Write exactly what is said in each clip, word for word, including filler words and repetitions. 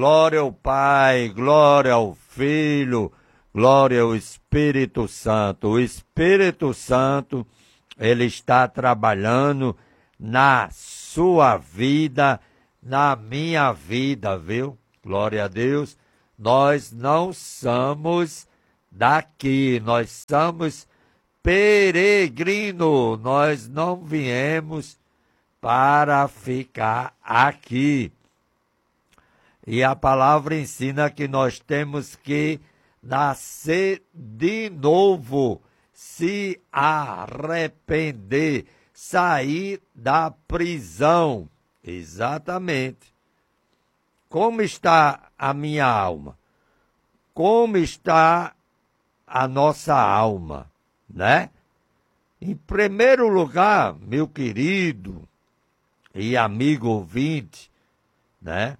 Glória ao Pai, glória ao Filho, glória ao Espírito Santo. O Espírito Santo, ele está trabalhando na sua vida, na minha vida, viu? Glória a Deus. Nós não somos daqui, nós somos peregrinos, nós não viemos para ficar aqui. E a palavra ensina que nós temos que nascer de novo, se arrepender, sair da prisão. Exatamente. Como está a minha alma? Como está a nossa alma, né? Em primeiro lugar, meu querido e amigo ouvinte, né?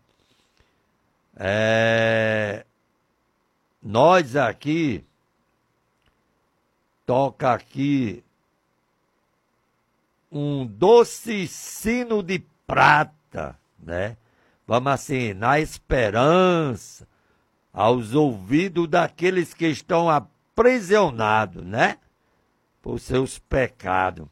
É, nós aqui, toca aqui um doce sino de prata, né? Vamos assim, na esperança, aos ouvidos daqueles que estão aprisionados, né? Por seus pecados.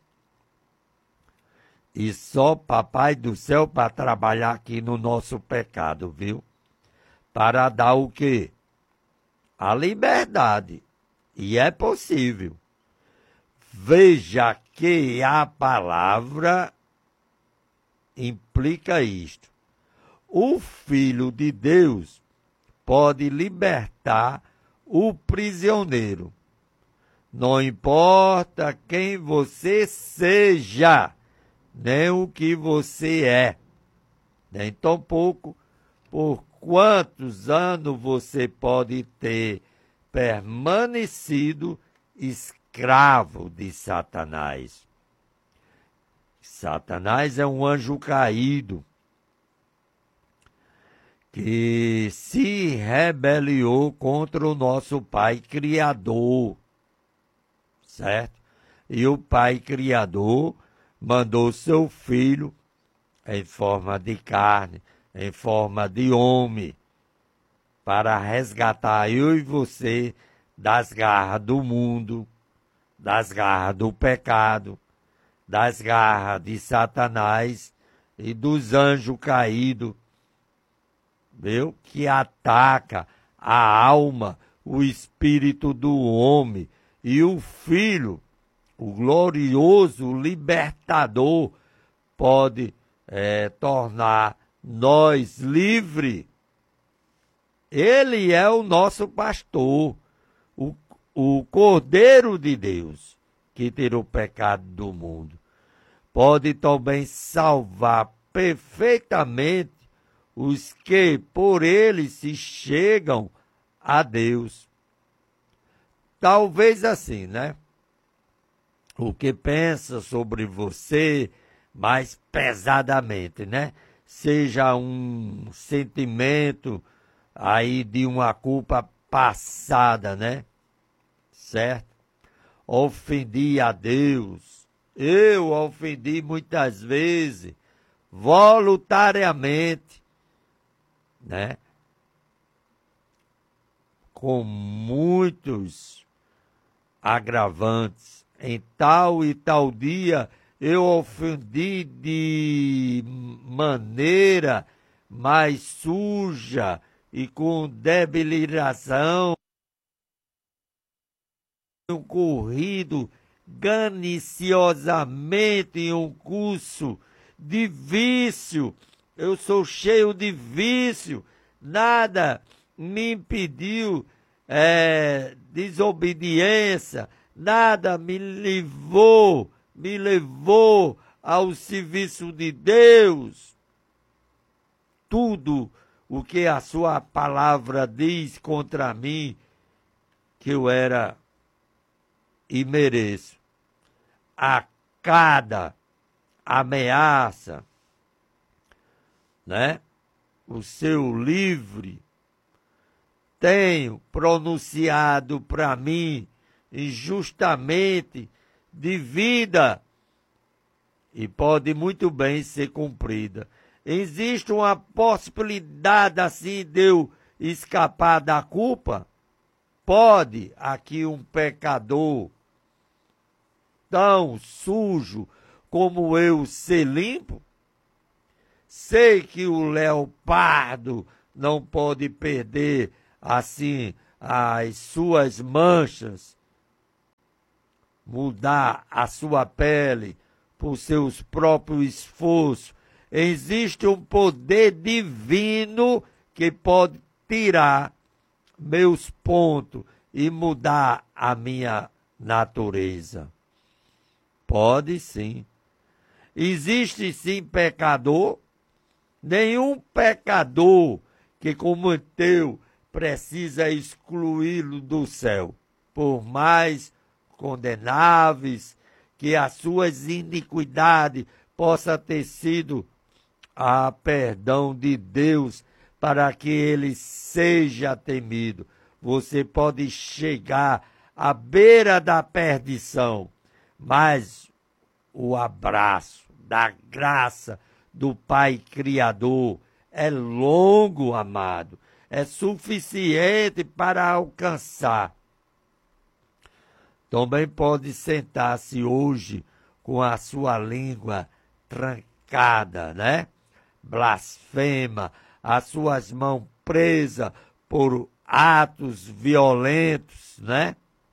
E só Papai do Céu para trabalhar aqui no nosso pecado, viu? Para dar o quê? A liberdade. E é possível. Veja que a palavra implica isto. O Filho de Deus pode libertar o prisioneiro. Não importa quem você seja, nem o que você é, nem tampouco por quantos anos você pode ter permanecido escravo de Satanás. Satanás é um anjo caído que se rebeliou contra o nosso Pai Criador, certo? E o Pai Criador mandou seu Filho em forma de carne, em forma de homem, para resgatar eu e você das garras do mundo, das garras do pecado, das garras de Satanás e dos anjos caídos, viu? Que ataca a alma, o espírito do homem, e o Filho, o glorioso libertador, pode é, tornar nós livres. Ele é o nosso pastor, o, o Cordeiro de Deus, que tirou o pecado do mundo. Pode também salvar perfeitamente os que por ele se chegam a Deus. Talvez assim, né? O que pensa sobre você mais pesadamente, né? Seja um sentimento aí de uma culpa passada, né? Certo? Ofendi a Deus. Eu ofendi muitas vezes, voluntariamente, né? Com muitos agravantes. Em tal e tal dia eu ofendi de maneira mais suja e com debilitação, corrido ganiciosamente em um curso de vício. Eu sou cheio de vício, nada me impediu é, desobediência, nada me levou, me levou ao serviço de Deus. Tudo o que a sua palavra diz contra mim, que eu era e mereço. A cada ameaça, né? O seu livre tenho pronunciado para mim injustamente de vida e pode muito bem ser cumprida. Existe uma possibilidade assim de eu escapar da culpa? Pode aqui um pecador tão sujo como eu ser limpo? Sei que o leopardo não pode perder assim as suas manchas, mudar a sua pele por seus próprios esforços. Existe um poder divino que pode tirar meus pontos e mudar a minha natureza. Pode sim. Existe sim pecador. Nenhum pecador que cometeu precisa excluí-lo do céu, por mais condenáveis que as suas iniquidades possa ter sido a perdão de Deus para que ele seja temido. Você pode chegar à beira da perdição, mas o abraço da graça do Pai Criador é longo, amado, é suficiente para alcançar. Também pode sentar-se hoje com a sua língua trancada, né? Blasfema, as suas mãos presas por atos violentos, né?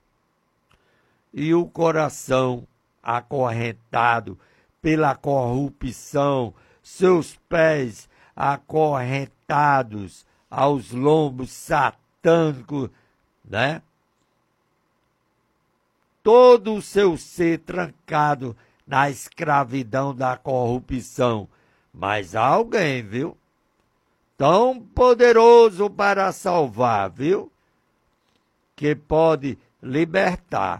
E o coração acorrentado pela corrupção, seus pés acorrentados aos lombos satânicos, né? Todo o seu ser trancado na escravidão da corrupção. Mas há alguém, viu? Tão poderoso para salvar, viu? Que pode libertar.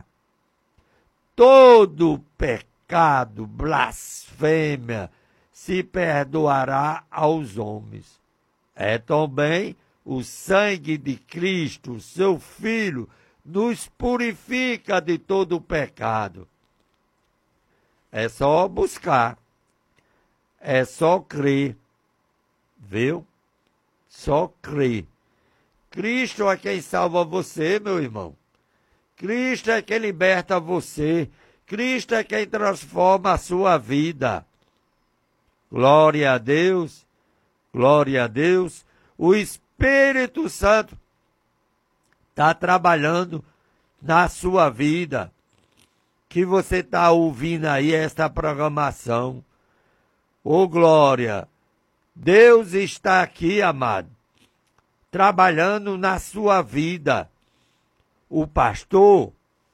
Todo pecado, blasfêmia, se perdoará aos homens. É também o sangue de Cristo, seu Filho, nos purifica de todo o pecado. É só buscar, é só crer, viu? Só crer. Cristo é quem salva você, meu irmão. Cristo é quem liberta você. Cristo é quem transforma a sua vida. Glória a Deus, glória a Deus. O Espírito Santo está trabalhando na sua vida. Que você está ouvindo aí esta programação. Ô glória! Deus está aqui, amado, trabalhando na sua vida. O pastor,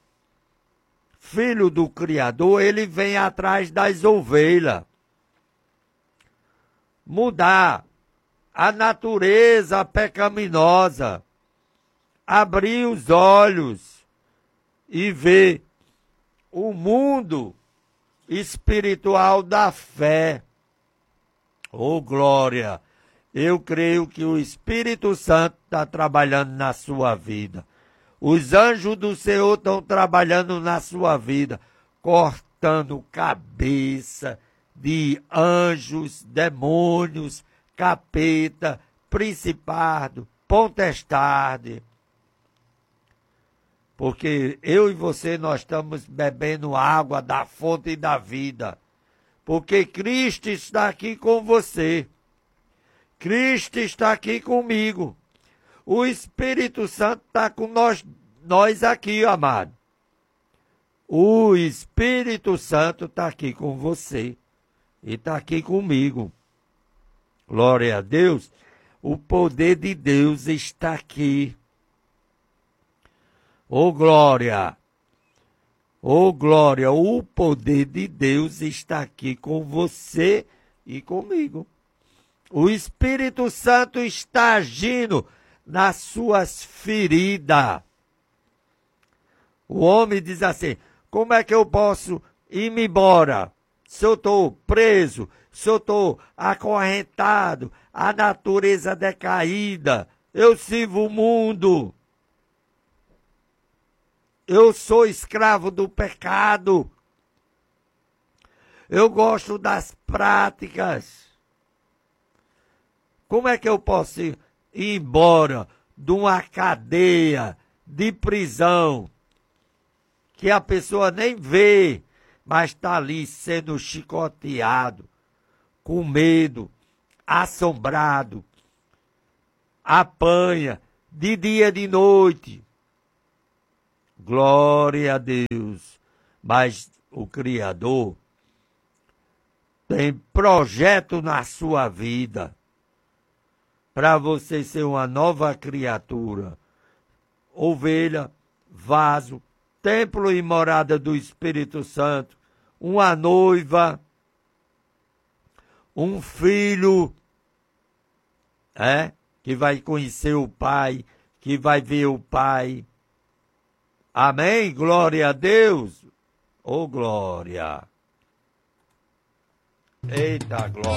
filho do Criador, ele vem atrás das ovelhas. Mudar a natureza pecaminosa. Abrir os olhos e ver o mundo espiritual da fé. Oh, glória! Eu creio que o Espírito Santo está trabalhando na sua vida. Os anjos do Senhor estão trabalhando na sua vida, cortando cabeça de anjos, demônios, capeta, principado, potestade. Porque eu e você, nós estamos bebendo água da fonte da vida. Porque Cristo está aqui com você. Cristo está aqui comigo. O Espírito Santo está com nós, nós aqui, amado. O Espírito Santo está aqui com você. E está aqui comigo. Glória a Deus. O poder de Deus está aqui. Ô glória! Ô glória! O poder de Deus está aqui com você e comigo. O Espírito Santo está agindo nas suas feridas. O homem diz assim: como é que eu posso ir-me embora? Se eu estou preso, se eu estou acorrentado, a natureza decaída, eu sirvo o mundo. Eu sou escravo do pecado. Eu gosto das práticas. Como é que eu posso ir embora de uma cadeia de prisão que a pessoa nem vê, mas está ali sendo chicoteado, com medo, assombrado, apanha de dia e de noite. Glória a Deus. Mas o Criador tem projeto na sua vida para você ser uma nova criatura. Ovelha, vaso, templo e morada do Espírito Santo, uma noiva, um filho, é, que vai conhecer o Pai, que vai ver o Pai. Amém? Glória a Deus. Oh, glória. Eita, glória.